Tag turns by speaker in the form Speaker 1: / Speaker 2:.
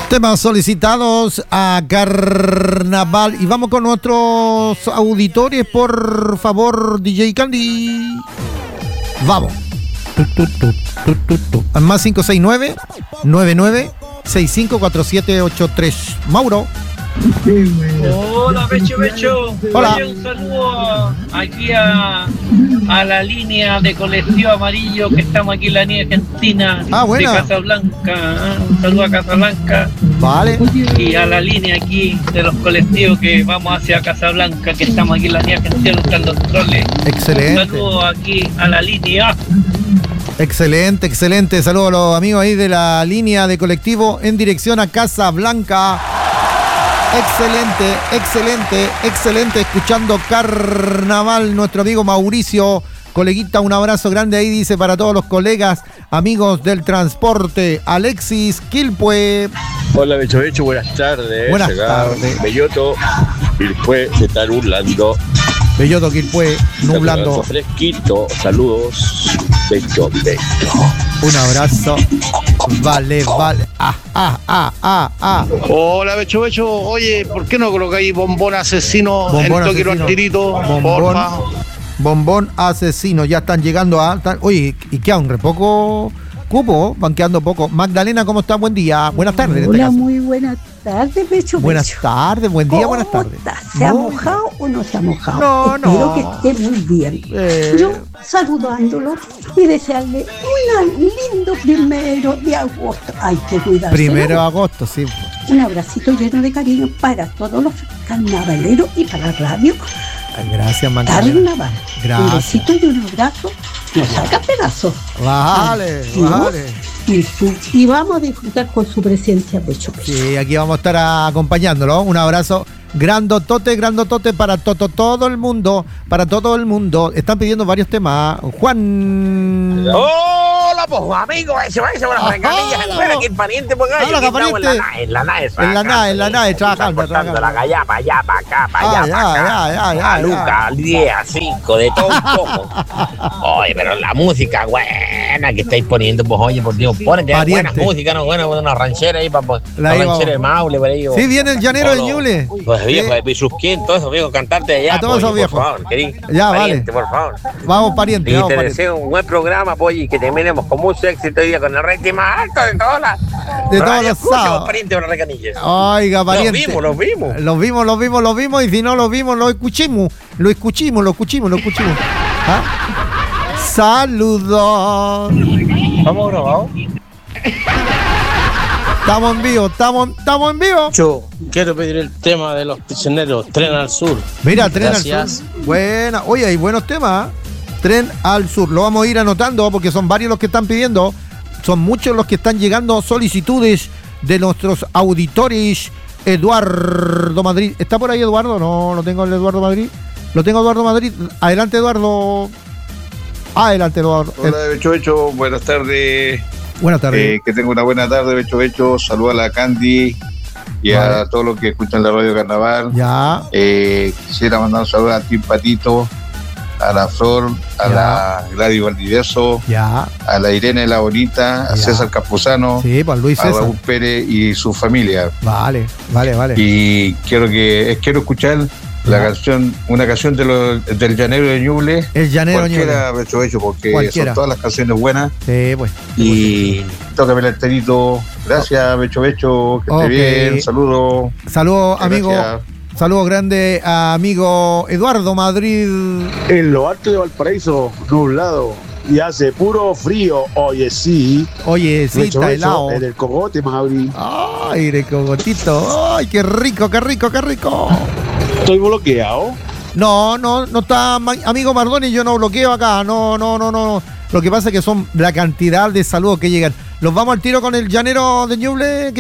Speaker 1: Temas solicitados a Carnaval. Y vamos con nuestros auditores, por favor, DJ Candy. Vamos. Más 569-99654783. Mauro.
Speaker 2: Hola, Becho.
Speaker 1: Hola.
Speaker 2: Oye, un saludo aquí a la línea de Colectivo Amarillo, que estamos aquí en la línea argentina de Casablanca. Un saludo a Casablanca.
Speaker 1: Vale.
Speaker 2: Y a la línea aquí de los colectivos que vamos hacia Casablanca, que estamos aquí en la línea argentina buscando troles.
Speaker 1: Excelente.
Speaker 2: Un saludo aquí a la línea.
Speaker 1: Excelente. Saludos a los amigos ahí de la línea de colectivo en dirección a Casablanca. Excelente. Escuchando Carnaval, nuestro amigo Mauricio, coleguita, un abrazo grande ahí, dice, para todos los colegas, amigos del transporte. Alexis Quilpue.
Speaker 3: Hola, Becho, buenas tardes.
Speaker 1: Buenas tardes.
Speaker 3: Belloto, Quilpue, se está nublando.
Speaker 1: Belloto, Quilpue, nublando.
Speaker 3: Fresquito, saludos, Becho.
Speaker 1: Un abrazo. Vale.
Speaker 4: Hola, Becho. Oye, ¿por qué no colocáis bombón asesino en toque los tiritos? Porfa.
Speaker 1: Bombón asesino. Ya están llegando a... Oye, ¿y qué? ¿Un repoco cupo? Van quedando poco. Magdalena, ¿cómo está? Buen día. Buenas tardes.
Speaker 5: Hola, muy buenas tardes, Becho.
Speaker 1: Buenas tardes, buen día, buenas tardes.
Speaker 5: ¿Se ha mojado o no se ha mojado?
Speaker 1: No.
Speaker 5: Espero que esté muy bien. Yo saludándolo y desearle un lindo 1 de agosto. Hay que cuidarse.
Speaker 1: 1 de agosto, sí.
Speaker 5: Un abracito lleno de cariño para todos los carnavaleros y para la radio.
Speaker 1: Gracias, Magdalena.
Speaker 5: Carnaval.
Speaker 1: Gracias.
Speaker 5: Un besito y un abrazo. Nos saca pedazos.
Speaker 1: Vale.
Speaker 5: Y vamos a disfrutar con su presencia, Becho.
Speaker 1: Sí, aquí vamos a estar acompañándolo. Un abrazo grandotote para todo el mundo. Están pidiendo varios temas. Juan.
Speaker 6: Hola, pues, amigo, eso, las regalillas, espera, que el pariente, porque aquí estamos en la nave,
Speaker 1: trabajando.
Speaker 6: La gallá, para allá, para acá, a Luca, al 10, a 5, de todo un poco. Oye, pero la música buena que estáis poniendo, pues, oye, por Dios, ponen que buena música, no buena, una ranchera ahí, para la ranchera de Maule, por ahí.
Speaker 1: Sí, viene el llanero de Ñuble.
Speaker 6: Pues, viejo, de Pisusquín, todo eso, viejo, cantarte allá.
Speaker 1: A todos esos viejos.
Speaker 6: Por favor, querido.
Speaker 1: Ya,
Speaker 6: pariente,
Speaker 1: vale.
Speaker 6: Por favor.
Speaker 1: Vamos, pariente.
Speaker 6: Y te deseo un buen programa, pues, y que terminemos con mucho éxito hoy día con el rating más alto de todas las.
Speaker 1: De todos los sábados.
Speaker 6: Pariente de las recanillas.
Speaker 1: Oiga, pariente.
Speaker 6: Los vimos.
Speaker 1: Y si no los vimos, lo escuchimos. ¿Ah? Saludos.
Speaker 4: ¿Estamos grabados?
Speaker 1: Estamos en vivo.
Speaker 4: Yo quiero pedir el tema de los prisioneros, Tren al Sur.
Speaker 1: Mira, Tren
Speaker 4: Gracias.
Speaker 1: al Sur. Buena. Oye, hay buenos temas. Tren al Sur. Lo vamos a ir anotando porque son varios los que están pidiendo. Son muchos los que están llegando solicitudes de nuestros auditores. Eduardo Madrid. ¿Está por ahí Eduardo? No, lo tengo el Eduardo Madrid. Eduardo Madrid. Adelante, Eduardo.
Speaker 7: Hola, Becho. Buenas tardes.
Speaker 1: Buenas tardes.
Speaker 7: Que tenga una buena tarde, Becho. Saluda a la Candy y a todos los que escuchan la radio Carnaval.
Speaker 1: Ya.
Speaker 7: Quisiera mandar un saludo a Tim Patito, a la Flor, a la Gladys Valdivieso, a la Irene La Bonita, a César Campuzano,
Speaker 1: pues Luis César,
Speaker 7: a Raúl Pérez y su familia.
Speaker 1: Vale.
Speaker 7: Y quiero escuchar una canción del Llanero de Ñuble.
Speaker 1: El Llanero de Ñuble.
Speaker 7: Cualquiera, Becho, porque son todas las canciones buenas.
Speaker 1: Sí, pues.
Speaker 7: Y tócame el enterito. Gracias, Becho. Que esté bien. Saludos.
Speaker 1: Saludos, amigo. Saludos grande a amigo Eduardo Madrid.
Speaker 4: En lo alto de Valparaíso, nublado. Y hace puro frío. Oye, sí,
Speaker 1: está helado.
Speaker 4: En el cogote, Mauri.
Speaker 1: Ay, el cogotito. Ay, qué rico.
Speaker 4: ¿Estoy bloqueado?
Speaker 1: No está, amigo Mardoni, yo no bloqueo acá. No. Lo que pasa es que son la cantidad de saludos que llegan. Los vamos al tiro con el Llanero de Ñuble.